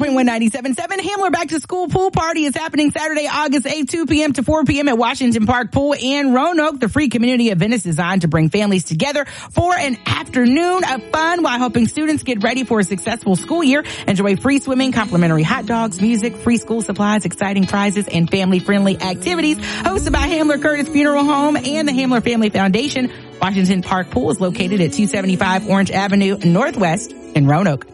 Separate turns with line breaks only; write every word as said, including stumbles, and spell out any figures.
point one ninety-seven point seven. Hamler Back to School Pool Party is happening Saturday, August eighth, two p.m. to four p.m. at Washington Park Pool in Roanoke. The free community event is designed to bring families together for an afternoon of fun while helping students get ready for a successful school year. Enjoy free swimming, complimentary hot dogs, music, free school supplies, exciting prizes, and family-friendly activities. Hosted by Hamler Curtis Funeral Home and the Hamler Family Foundation. Washington Park Pool is located at two seventy-five Orange Avenue Northwest in Roanoke.